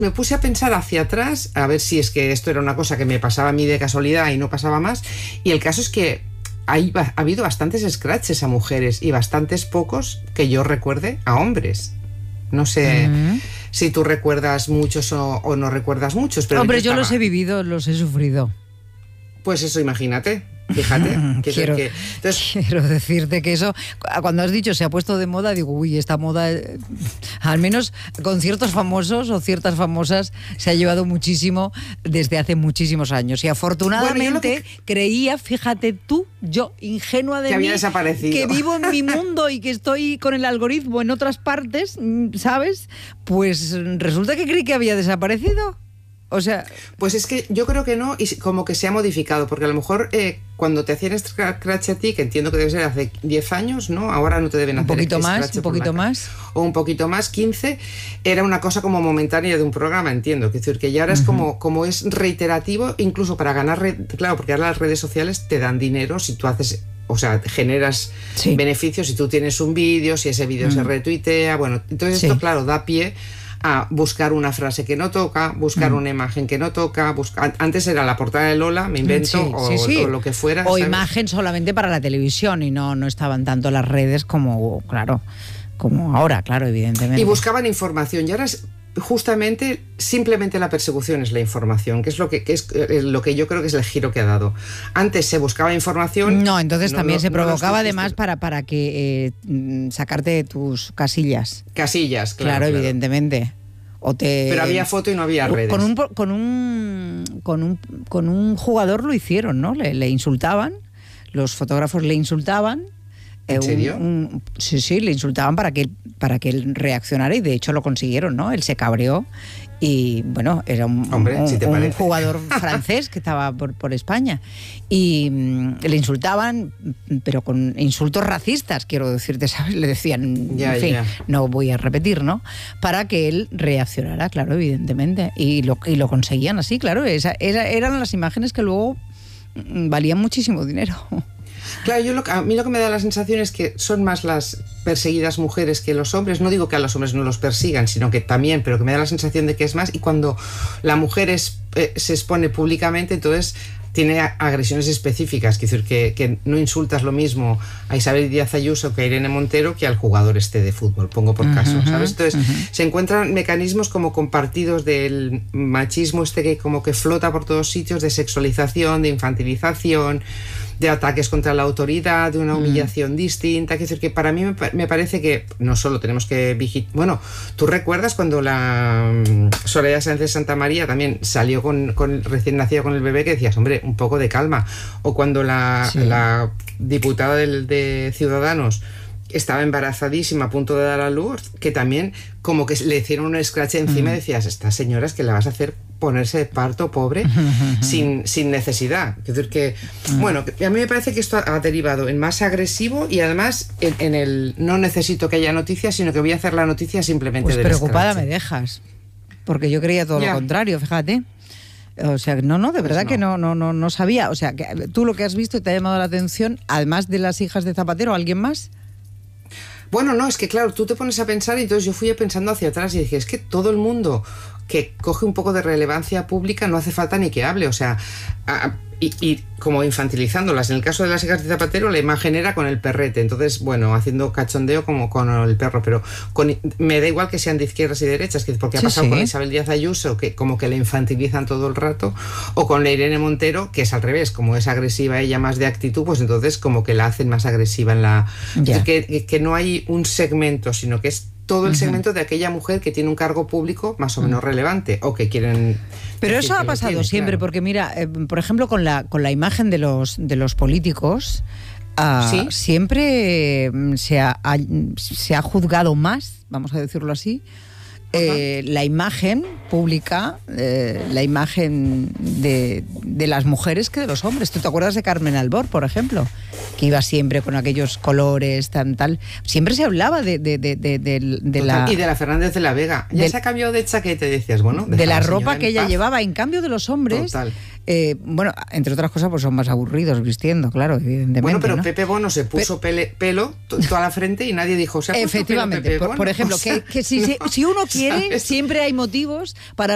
me puse a pensar hacia atrás, a ver si es que esto era una cosa que me pasaba a mí de casualidad y no pasaba más, y el caso es que ha habido bastantes scratches a mujeres y bastantes pocos, que yo recuerde, a hombres. No sé si tú recuerdas muchos o no recuerdas muchos. Pero hombre, yo los he vivido, los he sufrido. Pues eso, imagínate. Fíjate. Quiero decirte que eso, cuando has dicho se ha puesto de moda, digo, uy, esta moda, al menos con ciertos famosos o ciertas famosas, se ha llevado muchísimo desde hace muchísimos años. Y afortunadamente creía, fíjate tú, yo, ingenua de que mí, había desaparecido. Que vivo en mi mundo y que estoy con el algoritmo en otras partes, ¿sabes? Pues resulta que creí que había desaparecido. O sea, pues es que yo creo que no, y como que se ha modificado, porque a lo mejor cuando te hacían scratch a ti, que entiendo que debe ser hace 10 años, ¿no? Ahora no te deben hacer un poquito más. O un poquito más, 15, era una cosa como momentánea de un programa, entiendo. Es decir, que ya ahora es como es reiterativo, incluso para ganar, claro, porque ahora las redes sociales te dan dinero si tú haces... O sea, generas beneficios si tú tienes un vídeo, si ese vídeo se retuitea, bueno, entonces esto, claro, da pie a buscar una frase que no toca, buscar una imagen que no toca, antes era la portada de Lola, me invento, o lo que fuera. O ¿sabes? Imagen solamente para la televisión y no estaban tanto las redes como, claro, como ahora, claro, evidentemente. Y buscaban información, y ahora es justamente, simplemente la persecución es la información, que es lo que yo creo que es el giro que ha dado. Antes se buscaba información. No, entonces también se provocaba además para que sacarte de tus casillas. Casillas, claro. Evidentemente. Pero había foto y no había redes. Con un jugador lo hicieron, ¿no? Le insultaban, los fotógrafos le insultaban. ¿En serio? Sí, le insultaban para que él reaccionara, y de hecho lo consiguieron, ¿no? Él se cabreó y, bueno, era un jugador francés que estaba por España, y le insultaban, pero con insultos racistas, quiero decirte, ¿sabes? Le decían, no voy a repetir, ¿no? Para que él reaccionara, claro, evidentemente, y lo conseguían así, claro, eran las imágenes que luego valían muchísimo dinero. Claro, a mí lo que me da la sensación es que son más las perseguidas mujeres que los hombres. No digo que a los hombres no los persigan, sino que también, pero que me da la sensación de que es más. Y cuando la mujer se expone públicamente, entonces tiene agresiones específicas. Es decir, que no insultas lo mismo a Isabel Díaz Ayuso que a Irene Montero que al jugador de fútbol, pongo por caso, ¿sabes? Entonces se encuentran mecanismos como compartidos del machismo que como que flota por todos sitios, de sexualización, de infantilización, de ataques contra la autoridad, de una humillación distinta. Es decir, que para mí me parece que no solo tenemos que vigilar... Bueno, ¿tú recuerdas cuando la Soraya Sáenz de Santa María también salió con recién nacido con el bebé, que decías, hombre, un poco de calma? O cuando la diputada de Ciudadanos estaba embarazadísima, a punto de dar a luz, que también como que le hicieron un scratch encima y decías, esta señora es que la vas a hacer ponerse de parto, pobre, sin necesidad. Es decir, que, bueno, a mí me parece que esto ha derivado en más agresivo, y además en el no necesito que haya noticias, sino que voy a hacer la noticia simplemente pues del preocupada scratch. Me dejas, porque yo creía todo lo contrario, fíjate. O sea, de verdad que no sabía. O sea, que tú lo que has visto y te ha llamado la atención, además de las hijas de Zapatero, ¿alguien más? Bueno, no, es que claro, tú te pones a pensar, y entonces yo fui pensando hacia atrás y dije, es que todo el mundo que coge un poco de relevancia pública no hace falta ni que hable, o sea, y como infantilizándolas. En el caso de las hijas de Zapatero, la imagen era con el perrete, entonces, bueno, haciendo cachondeo como con el perro, pero me da igual que sean de izquierdas y derechas, porque ha pasado con Isabel Díaz Ayuso, que como que la infantilizan todo el rato, o con la Irene Montero, que es al revés, como es agresiva ella más de actitud, pues entonces como que la hacen más agresiva en la... Que no hay un segmento, sino que es todo el segmento de aquella mujer que tiene un cargo público más o menos relevante, o que quieren... Pero eso ha pasado siempre, claro. Porque mira, por ejemplo, con la imagen de los políticos, siempre se ha juzgado más, vamos a decirlo así, la imagen pública, la imagen de las mujeres que de los hombres. ¿Tú te acuerdas de Carmen Albor, por ejemplo? Que iba siempre con aquellos colores, tal. Siempre se hablaba de la... Y de la Fernández de la Vega. Ya se ha cambiado de chaqueta, decías, bueno... De la ropa que ella llevaba. En cambio de los hombres... Total. Bueno, entre otras cosas, pues son más aburridos vistiendo, claro, evidentemente. Bueno, pero ¿no? Pepe Bono se puso pelo toda la frente y nadie dijo... ¿Se ha puesto efectivamente, pelo Pepe Bono? por ejemplo, que si uno quiere, siempre hay motivos para